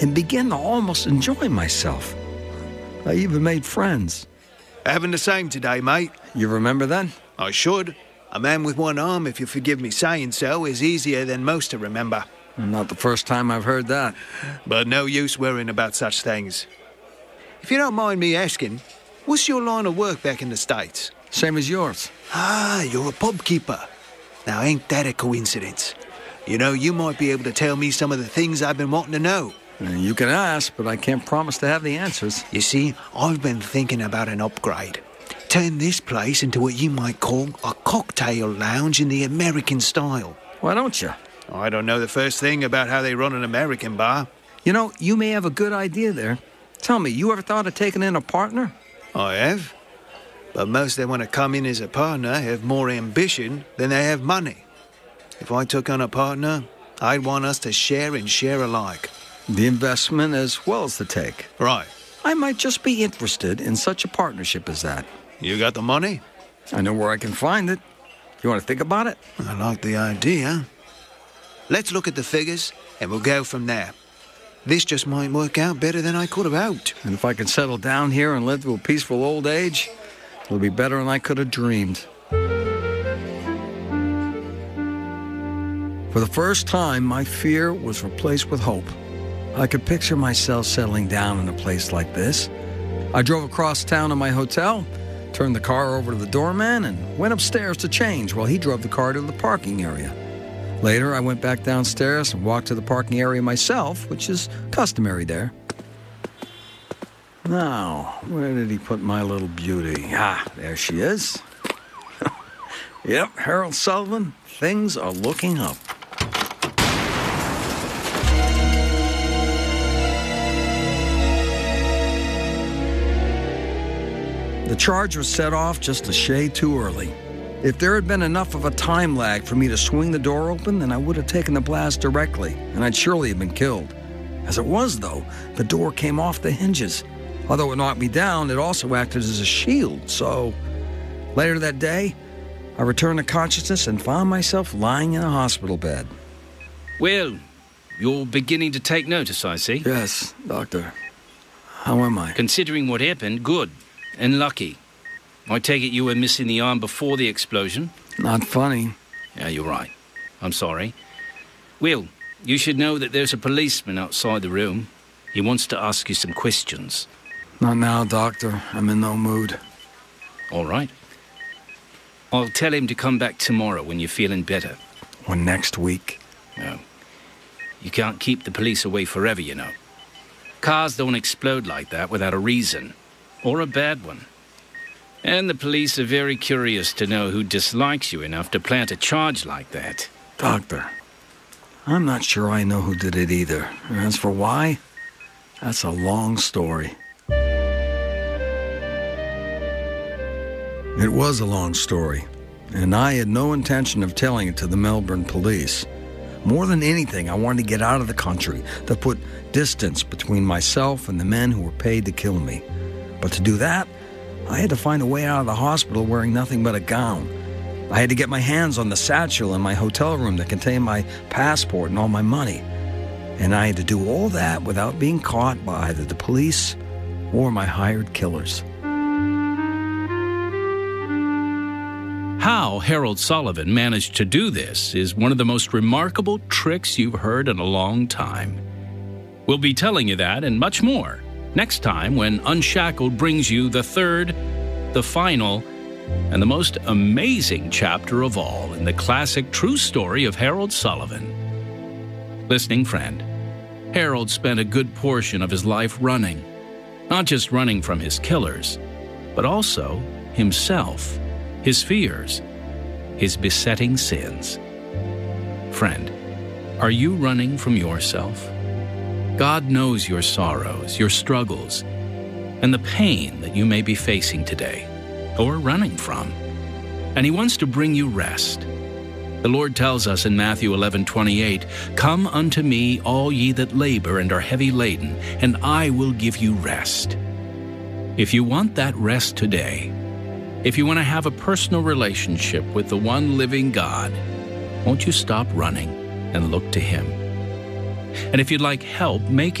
and began to almost enjoy myself. I even made friends. Having the same today, mate. You remember that? I should. A man with one arm, if you forgive me saying so, is easier than most to remember. Not the first time I've heard that. But no use worrying about such things. If you don't mind me asking, what's your line of work back in the States? Same as yours. Ah, you're a pub keeper. Now, ain't that a coincidence? You know, you might be able to tell me some of the things I've been wanting to know. You can ask, but I can't promise to have the answers. You see, I've been thinking about an upgrade. Turn this place into what you might call a cocktail lounge in the American style. Why don't you? I don't know the first thing about how they run an American bar. You know, you may have a good idea there. Tell me, you ever thought of taking in a partner? I have. But most that want to come in as a partner have more ambition than they have money. If I took on a partner, I'd want us to share and share alike. The investment as well as the take. Right. I might just be interested in such a partnership as that. You got the money? I know where I can find it. You want to think about it? I like the idea. Let's look at the figures, and we'll go from there. This just might work out better than I could have hoped. And if I can settle down here and live to a peaceful old age, it'll be better than I could have dreamed. For the first time, my fear was replaced with hope. I could picture myself settling down in a place like this. I drove across town to my hotel, turned the car over to the doorman, and went upstairs to change while he drove the car to the parking area. Later, I went back downstairs and walked to the parking area myself, which is customary there. Now, where did he put my little beauty? Ah, there she is. Yep, Harold Sullivan, things are looking up. The charge was set off just a shade too early. If there had been enough of a time lag for me to swing the door open, then I would have taken the blast directly, and I'd surely have been killed. As it was, though, the door came off the hinges. Although it knocked me down, it also acted as a shield, so... Later that day, I returned to consciousness and found myself lying in a hospital bed. Well, you're beginning to take notice, I see. Yes, doctor. How am I? Considering what happened, good and lucky. I take it you were missing the arm before the explosion? Not funny. Yeah, you're right. I'm sorry. Will, you should know that there's a policeman outside the room. He wants to ask you some questions. Not now, doctor. I'm in no mood. All right. I'll tell him to come back tomorrow when you're feeling better. Or next week. No. You can't keep the police away forever, you know. Cars don't explode like that without a reason. Or a bad one. And the police are very curious to know who dislikes you enough to plant a charge like that. Doctor, I'm not sure I know who did it either. As for why, that's a long story. It was a long story, and I had no intention of telling it to the Melbourne police. More than anything, I wanted to get out of the country, to put distance between myself and the men who were paid to kill me. But to do that, I had to find a way out of the hospital wearing nothing but a gown. I had to get my hands on the satchel in my hotel room that contained my passport and all my money. And I had to do all that without being caught by either the police or my hired killers. How Harold Sullivan managed to do this is one of the most remarkable tricks you've heard in a long time. We'll be telling you that and much more next time when Unshackled brings you the third, the final, and the most amazing chapter of all in the classic true story of Harold Sullivan. Listening friend, Harold spent a good portion of his life running. Not just running from his killers, but also himself, his fears, his besetting sins. Friend, are you running from yourself? God knows your sorrows, your struggles, and the pain that you may be facing today, or running from. And He wants to bring you rest. The Lord tells us in Matthew 11:28, "Come unto me, all ye that labor and are heavy laden, and I will give you rest." If you want that rest today, if you want to have a personal relationship with the one living God, won't you stop running and look to Him? And if you'd like help making